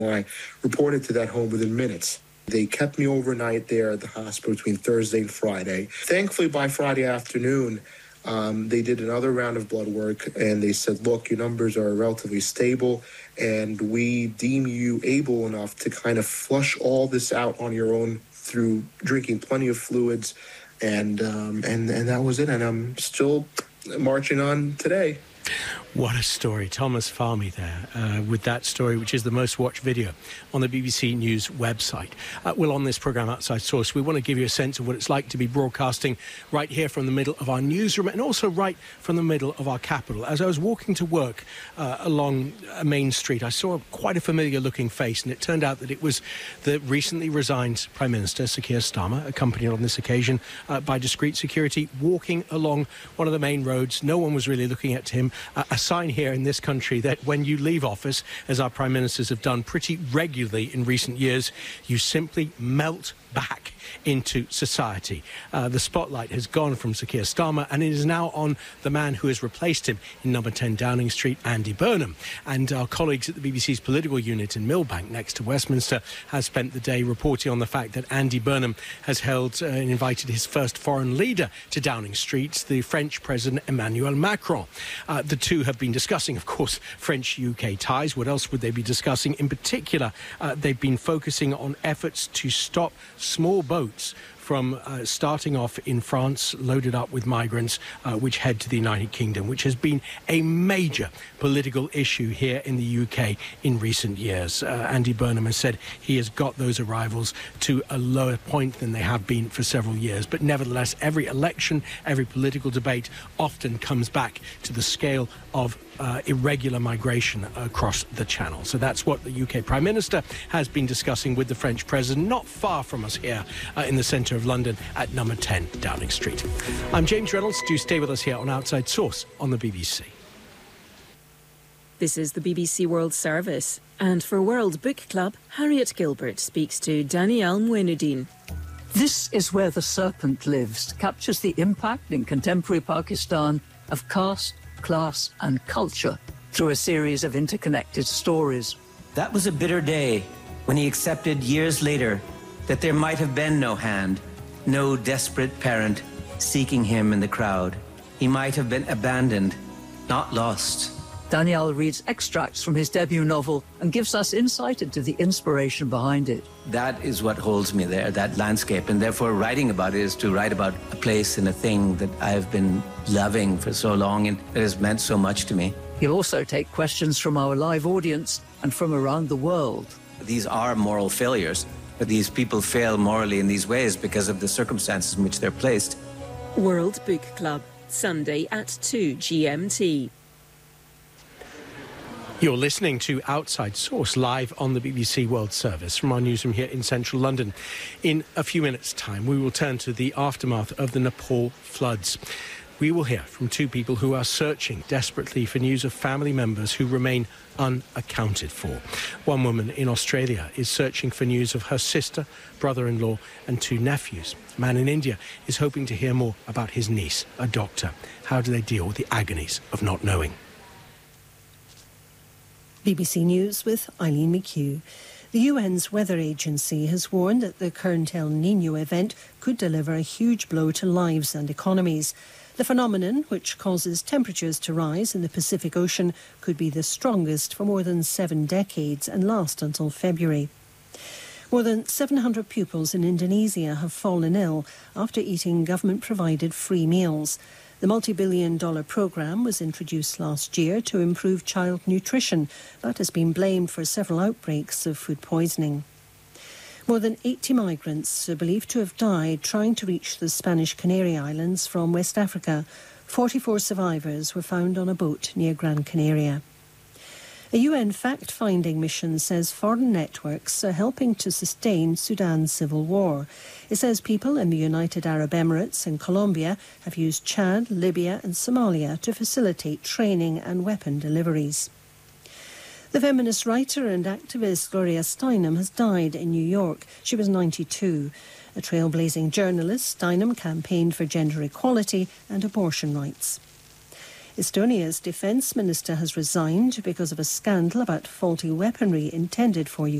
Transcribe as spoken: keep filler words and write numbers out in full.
I reported to that home within minutes. They kept me overnight there at the hospital between Thursday and Friday. Thankfully, by Friday afternoon, um, they did another round of blood work, and they said, look, your numbers are relatively stable, and we deem you able enough to kind of flush all this out on your own through drinking plenty of fluids, and um, and, and that was it. And I'm still marching on today. What a story. Thomas Farmy there uh, with that story, which is the most watched video on the B B C News website. Uh, well, on this programme, Outside Source, we want to give you a sense of what it's like to be broadcasting right here from the middle of our newsroom and also right from the middle of our capital. As I was walking to work uh, along a main street, I saw quite a familiar-looking face, and it turned out that it was the recently resigned Prime Minister, Sir Keir Starmer, accompanied on this occasion uh, by discreet security, walking along one of the main roads. No one was really looking at him. Uh, a sign here in this country that when you leave office, as our prime ministers have done pretty regularly in recent years, you simply melt back into society. Uh, the spotlight has gone from Sir Keir Starmer, and it is now on the man who has replaced him in number ten Downing Street, Andy Burnham. And our colleagues at the B B C's political unit in Millbank, next to Westminster, has spent the day reporting on the fact that Andy Burnham has held uh, and invited his first foreign leader to Downing Street, the French President Emmanuel Macron. Uh, the two have been discussing, of course, French-U K ties. What else would they be discussing? In particular, uh, they've been focusing on efforts to stop small boats from uh, starting off in France, loaded up with migrants, uh, which head to the United Kingdom, which has been a major political issue here in the U K in recent years. Uh, Andy Burnham has said he has got those arrivals to a lower point than they have been for several years. But nevertheless, every election, every political debate often comes back to the scale of Uh, irregular migration across the channel. So that's what the U K Prime Minister has been discussing with the French President, not far from us here uh, in the centre of London at number ten Downing Street. I'm James Reynolds. Do stay with us here on Outside Source on the B B C. This is the B B C World Service. And for World Book Club, Harriet Gilbert speaks to Danielle Mouinudin. This is where the serpent lives, captures the impact in contemporary Pakistan of caste, class and culture through a series of interconnected stories. That was a bitter day when he accepted years later that there might have been no hand, no desperate parent seeking him in the crowd. He might have been abandoned, not lost. Danielle reads extracts from his debut novel and gives us insight into the inspiration behind it. That is what holds me there, that landscape, and therefore writing about it is to write about a place and a thing that I've been loving for so long and that has meant so much to me. He'll also take questions from our live audience and from around the world. These are moral failures, but these people fail morally in these ways because of the circumstances in which they're placed. World Book Club, Sunday at two G M T. You're listening to Outside Source live on the B B C World Service from our newsroom here in central London. In a few minutes' time, we will turn to the aftermath of the Nepal floods. We will hear from two people who are searching desperately for news of family members who remain unaccounted for. One woman in Australia is searching for news of her sister, brother-in-law and two nephews. A man in India is hoping to hear more about his niece, a doctor. How do they deal with the agonies of not knowing? B B C News with Eileen McHugh. The U N's weather agency has warned that the current El Niño event could deliver a huge blow to lives and economies. The phenomenon, which causes temperatures to rise in the Pacific Ocean, could be the strongest for more than seven decades and last until February. More than seven hundred pupils in Indonesia have fallen ill after eating government-provided free meals. The multi-billion dollar programme was introduced last year to improve child nutrition, but has been blamed for several outbreaks of food poisoning. More than eighty migrants are believed to have died trying to reach the Spanish Canary Islands from West Africa. forty-four survivors were found on a boat near Gran Canaria. A U N fact-finding mission says foreign networks are helping to sustain Sudan's civil war. It says people in the United Arab Emirates and Colombia have used Chad, Libya and Somalia to facilitate training and weapon deliveries. The feminist writer and activist Gloria Steinem has died in New York. She was ninety-two. A trailblazing journalist, Steinem campaigned for gender equality and abortion rights. Estonia's defence minister has resigned because of a scandal about faulty weaponry intended for